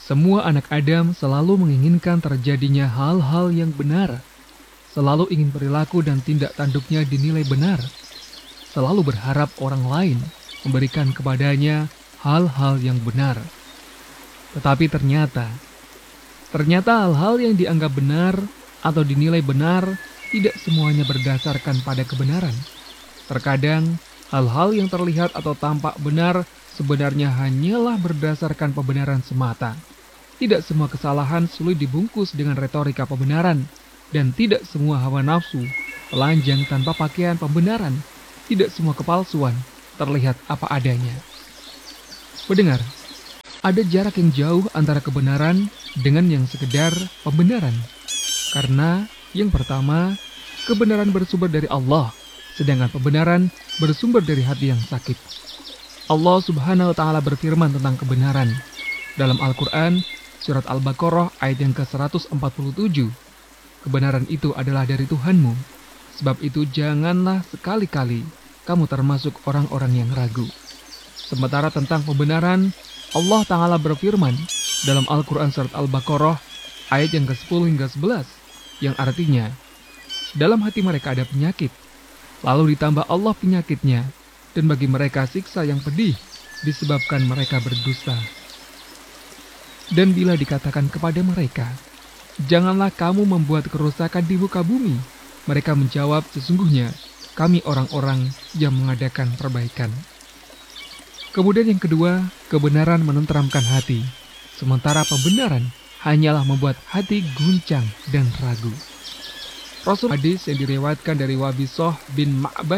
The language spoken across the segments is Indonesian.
Semua anak Adam selalu menginginkan terjadinya hal-hal yang benar, selalu ingin perilaku dan tindak tanduknya dinilai benar, selalu berharap orang lain memberikan kepadanya hal-hal yang benar. Tetapi ternyata hal-hal yang dianggap benar atau dinilai benar tidak semuanya berdasarkan pada kebenaran. Terkadang, hal-hal yang terlihat atau tampak benar sebenarnya hanyalah berdasarkan pembenaran semata. Tidak semua kesalahan sulit dibungkus dengan retorika pembenaran, dan tidak semua hawa nafsu telanjang tanpa pakaian pembenaran. Tidak semua kepalsuan terlihat apa adanya. Pendengar, ada jarak yang jauh antara kebenaran dengan yang sekedar pembenaran. Karena yang pertama, kebenaran bersumber dari Allah, sedangkan pembenaran bersumber dari hati yang sakit. Allah Subhanahu wa Ta'ala berfirman tentang kebenaran dalam Al-Quran, surat Al-Baqarah ayat yang ke-147. Kebenaran itu adalah dari Tuhanmu, sebab itu janganlah sekali-kali kamu termasuk orang-orang yang ragu. Sementara tentang pembenaran, Allah Ta'ala berfirman dalam Al-Quran surat Al-Baqarah ayat yang ke-10 hingga 11, yang artinya, dalam hati mereka ada penyakit, lalu ditambah Allah penyakitnya, dan bagi mereka siksa yang pedih disebabkan mereka berdusta. Dan bila dikatakan kepada mereka, janganlah kamu membuat kerusakan di muka bumi, mereka menjawab, sesungguhnya kami orang-orang yang mengadakan perbaikan. Kemudian yang kedua, kebenaran menenteramkan hati, sementara pembenaran hanyalah membuat hati guncang dan ragu. Rasul hadis yang diriwayatkan dari Wabisah bin Ma'bad,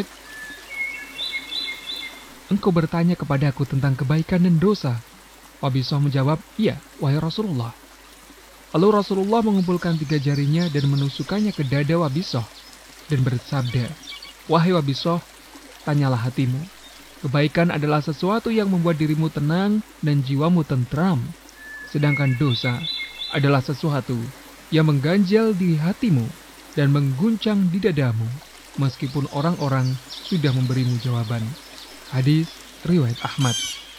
engkau bertanya kepadaku tentang kebaikan dan dosa. Wabisah menjawab, iya, wahai Rasulullah. Lalu Rasulullah mengumpulkan 3 jarinya dan menusukkannya ke dada Wabisah dan bersabda, wahai Wabisah, tanyalah hatimu. Kebaikan adalah sesuatu yang membuat dirimu tenang dan jiwamu tentram. Sedangkan dosa adalah sesuatu yang mengganjal di hatimu dan mengguncang di dadamu, meskipun orang-orang sudah memberimu jawaban. Hadis riwayat Ahmad.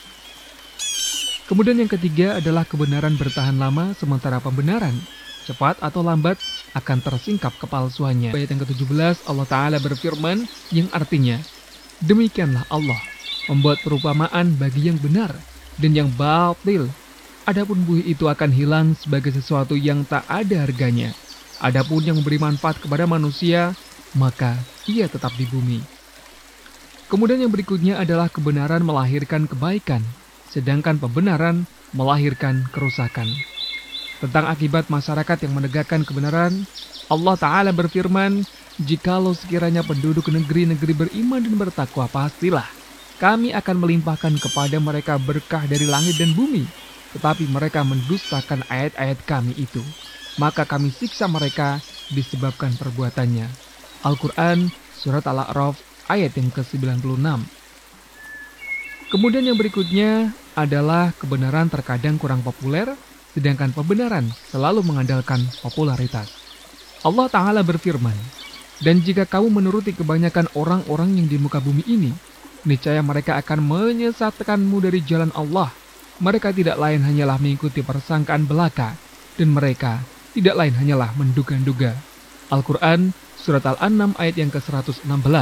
Kemudian yang ketiga adalah kebenaran bertahan lama, sementara pembenaran cepat atau lambat akan tersingkap kepalsuannya. Ayat yang ke-17 Allah Ta'ala berfirman yang artinya, demikianlah Allah membuat perumpamaan bagi yang benar dan yang batil. Adapun buih itu akan hilang sebagai sesuatu yang tak ada harganya. Adapun yang memberi manfaat kepada manusia, maka ia tetap di bumi. Kemudian yang berikutnya adalah kebenaran melahirkan kebaikan, sedangkan pembenaran melahirkan kerusakan. Tentang akibat masyarakat yang menegakkan kebenaran, Allah Ta'ala berfirman, jikalau sekiranya penduduk negeri-negeri beriman dan bertakwa, pastilah kami akan melimpahkan kepada mereka berkah dari langit dan bumi. Tetapi mereka mendustakan ayat-ayat kami itu, maka kami siksa mereka disebabkan perbuatannya. Al-Quran, surat Al-A'raf, ayat yang ke-96. Kemudian yang berikutnya adalah kebenaran terkadang kurang populer, sedangkan pembenaran selalu mengandalkan popularitas. Allah Ta'ala berfirman, dan jika kamu menuruti kebanyakan orang-orang yang di muka bumi ini, niscaya mereka akan menyesatkanmu dari jalan Allah. Mereka tidak lain hanyalah mengikuti persangkaan belaka, dan mereka tidak lain hanyalah menduga-duga. Al-Quran, surat Al-An'am ayat yang ke-116.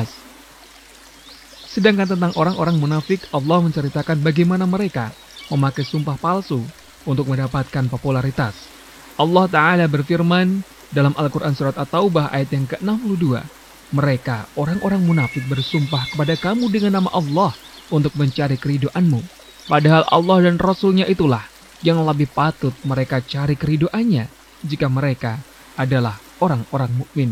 Sedangkan tentang orang-orang munafik, Allah menceritakan bagaimana mereka memakai sumpah palsu untuk mendapatkan popularitas. Allah Ta'ala berfirman dalam Al-Quran surat At-Taubah ayat yang ke-62, mereka, orang-orang munafik bersumpah kepada kamu dengan nama Allah untuk mencari keriduanmu. Padahal Allah dan Rasulnya itulah yang lebih patut mereka cari keriduannya jika mereka adalah orang-orang mukmin.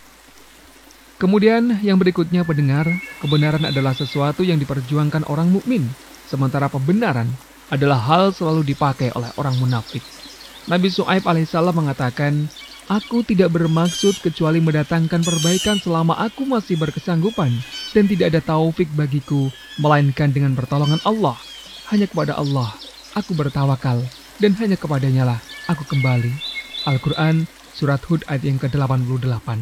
Kemudian yang berikutnya pendengar, kebenaran adalah sesuatu yang diperjuangkan orang mukmin, sementara pembenaran adalah hal selalu dipakai oleh orang munafik. Nabi Syuaib alaihissalam mengatakan, aku tidak bermaksud kecuali mendatangkan perbaikan selama aku masih berkesanggupan, dan tidak ada taufik bagiku melainkan dengan pertolongan Allah. Hanya kepada Allah aku bertawakal, dan hanya kepadanya lah aku kembali. Al-Quran, surat Hud ayat yang ke-88.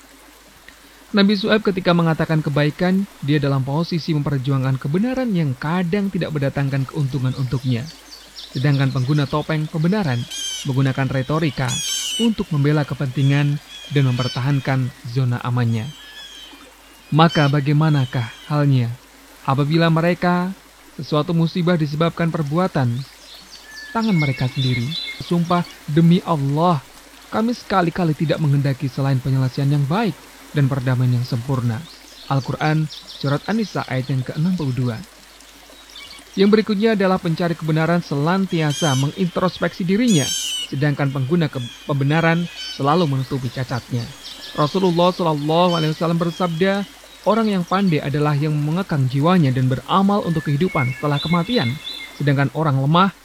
Nabi Syuaib ketika mengatakan kebaikan, dia dalam posisi memperjuangkan kebenaran yang kadang tidak mendatangkan keuntungan untuknya. sedangkan pengguna topeng kebenaran menggunakan retorika untuk membela kepentingan dan mempertahankan zona amannya. Maka bagaimanakah halnya apabila mereka sesuatu musibah disebabkan perbuatan tangan mereka sendiri? Sumpah demi Allah, kami sekali-kali tidak menghendaki selain penyelesaian yang baik dan perdamaian yang sempurna. Al-Quran, Surat An-Nisa ayat yang ke-62. Yang berikutnya adalah pencari kebenaran senantiasa mengintrospeksi dirinya, sedangkan pengguna kebenaran selalu menutupi cacatnya. Rasulullah SAW bersabda, orang yang pandai adalah yang mengekang jiwanya dan beramal untuk kehidupan setelah kematian, sedangkan orang lemah